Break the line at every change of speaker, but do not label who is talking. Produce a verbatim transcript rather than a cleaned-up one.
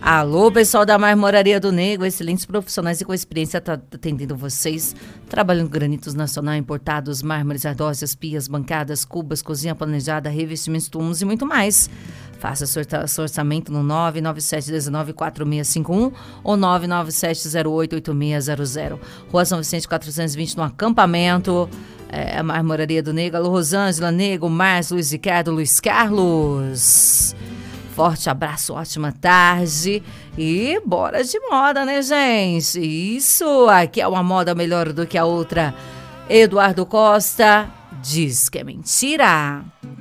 Alô, pessoal da Marmoraria do Nego, excelentes profissionais e com experiência tá atendendo vocês, trabalhando granitos nacional importados, mármores, ardósias, pias, bancadas, cubas, cozinha planejada, revestimentos, túmulos e muito mais. Faça seu orçamento no nove nove sete um nove quatro seis cinco um ou nove nove sete zero oito oito seis zero zero. Rua São Vicente quatrocentos e vinte, no acampamento. É, a Marmoraria do Nego. Alô, Rosângela, Nego, Márcio, Luiz Ricardo, Luiz Carlos. Forte abraço, ótima tarde e bora de moda, né, gente? Isso, aqui é uma moda melhor do que a outra. Eduardo Costa diz que é mentira.